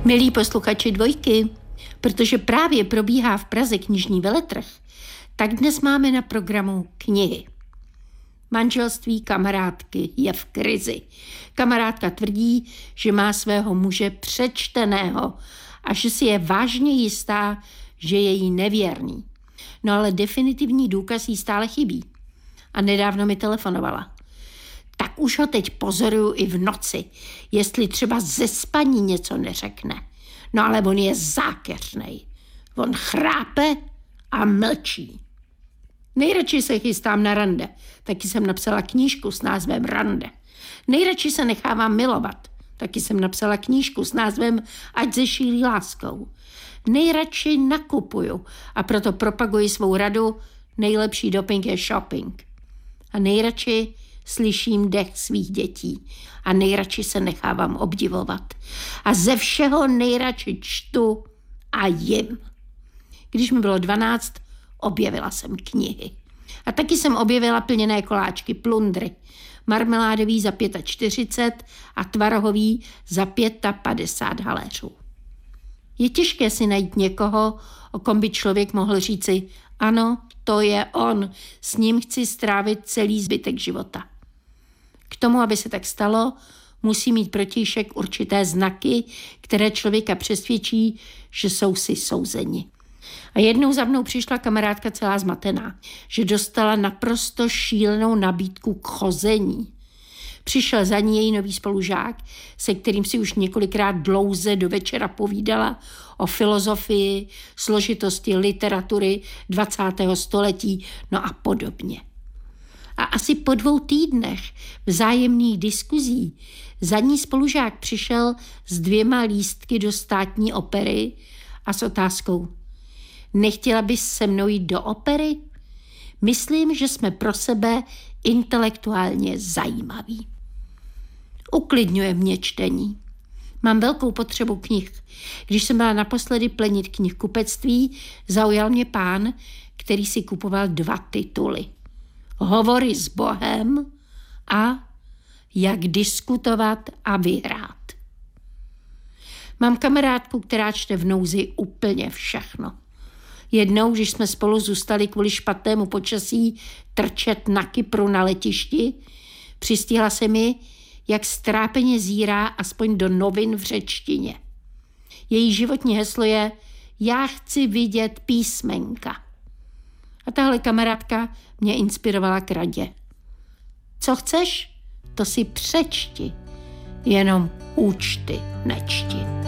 Milí posluchači Dvojky, protože právě probíhá v Praze knižní veletrh, tak dnes máme na programu knihy. Manželství kamarádky je v krizi. Kamarádka tvrdí, že má svého muže přečteného a že si je vážně jistá, že je jí nevěrný. No ale definitivní důkaz jí stále chybí. A nedávno mi telefonovala. Tak už ho teď pozoruju i v noci, jestli třeba ze spaní něco neřekne. No ale on je zákeřnej. On chrápe a mlčí. Nejradši se chystám na rande. Taky jsem napsala knížku s názvem Rande. Nejradši se nechávám milovat. Taky jsem napsala knížku s názvem Ať zešílí láskou. Nejradši nakupuju a proto propaguji svou radu nejlepší doping je shopping. A nejradši slyším dech svých dětí a nejradši se nechávám obdivovat. A ze všeho nejradši čtu a jim. Když mi bylo 12, objevila jsem knihy. A taky jsem objevila plněné koláčky plundry. Marmeládový za 45 a tvarohový za 55 haléřů. Je těžké si najít někoho, o kom by člověk mohl říci, ano, to je on, s ním chci strávit celý zbytek života. K tomu, aby se tak stalo, musí mít protějšek určité znaky, které člověka přesvědčí, že jsou si souzeni. A jednou za mnou přišla kamarádka celá zmatená, že dostala naprosto šílenou nabídku k chození. Přišel za ní její nový spolužák, se kterým si už několikrát dlouze do večera povídala o filozofii, složitosti literatury 20. století, no a podobně. A asi po 2 týdnech vzájemných diskuzí za ní spolužák přišel s 2 lístky do státní opery a s otázkou: nechtěla bys se mnou jít do opery? Myslím, že jsme pro sebe intelektuálně zajímaví. Uklidňuje mě čtení. Mám velkou potřebu knih. Když jsem byla naposledy plenit knihkupectví, zaujal mě pán, který si kupoval 2 tituly. Hovory s Bohem a Jak diskutovat a vyhrát. Mám kamarádku, která čte v nouzi úplně všechno. Jednou, když jsme spolu zůstali kvůli špatnému počasí trčet na Kypru na letišti, přistihla se mi, jak strápeně zírá aspoň do novin v řečtině. Její životní heslo je Já chci vidět písmenka. A tahle kamarádka mě inspirovala k radě. Co chceš, to si přečti, jenom účty nečti.